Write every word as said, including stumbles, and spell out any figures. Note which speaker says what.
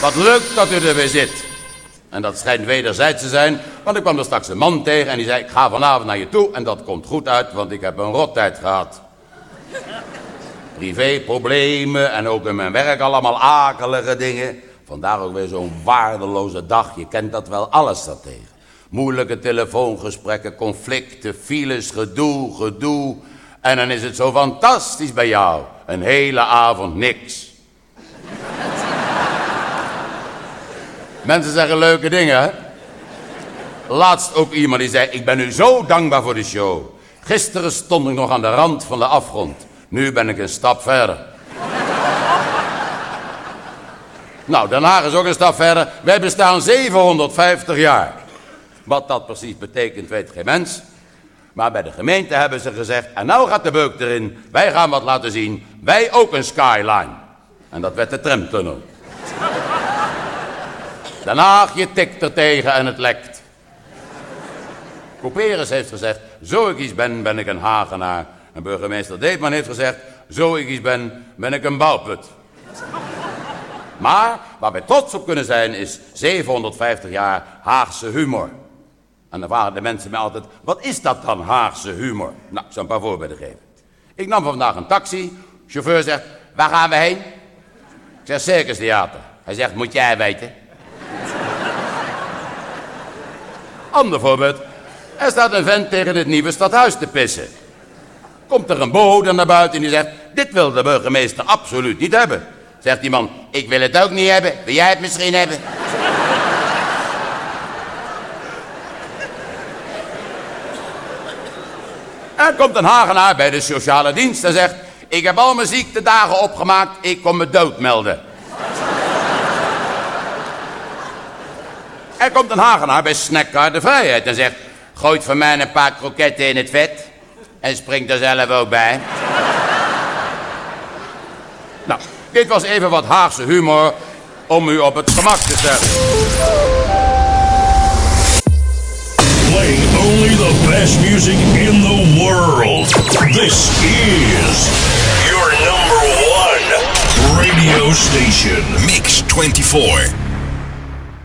Speaker 1: Wat leuk dat u er weer zit. En dat schijnt wederzijds te zijn, want ik kwam er straks een man tegen en die zei... ik ga vanavond naar je toe en dat komt goed uit, want ik heb een rottijd gehad. Privéproblemen en ook in mijn werk allemaal akelige dingen. Vandaar ook weer zo'n waardeloze dag, je kent dat wel, alles daartegen. Moeilijke telefoongesprekken, conflicten, files, gedoe, gedoe. En dan is het zo fantastisch bij jou. Een hele avond niks. Mensen zeggen leuke dingen, hè? Laatst ook iemand die zei, ik ben u zo dankbaar voor de show. Gisteren stond ik nog aan de rand van de afgrond. Nu ben ik een stap verder. Nou, Den Haag is ook een stap verder. Wij bestaan zevenhonderdvijftig jaar. Wat dat precies betekent, weet geen mens. Maar bij de gemeente hebben ze gezegd, en nou gaat de beuk erin. Wij gaan wat laten zien. Wij ook een skyline. En dat werd de tramtunnel. Den Haag, je tikt er tegen en het lekt. Couperus heeft gezegd, zo ik iets ben, ben ik een Hagenaar. En burgemeester Deetman heeft gezegd, zo ik iets ben, ben ik een bouwput. Maar waar wij trots op kunnen zijn is zevenhonderdvijftig jaar Haagse humor. En dan vragen de mensen mij altijd, wat is dat dan, Haagse humor? Nou, ik zal een paar voorbeelden geven. Ik nam vandaag een taxi. Chauffeur zegt, waar gaan we heen? Ik zeg, Circus Theater. Hij zegt, moet jij weten. Ander voorbeeld. Er staat een vent tegen het nieuwe stadhuis te pissen. Komt er een bewoner naar buiten en die zegt, dit wil de burgemeester absoluut niet hebben. Zegt die man, ik wil het ook niet hebben. Wil jij het misschien hebben? Er komt een Hagenaar bij de sociale dienst en zegt, ik heb al mijn ziektedagen opgemaakt, ik kom me dood melden. Er komt een Hagenaar bij Snackcar de Vrijheid en zegt, gooit voor mij een paar kroketten in het vet en springt er zelf ook bij. Nou, dit was even wat Haagse humor om u op het gemak te stellen.
Speaker 2: Playing only the best music in the world. This is your number one radio station.
Speaker 3: Mix twenty-four.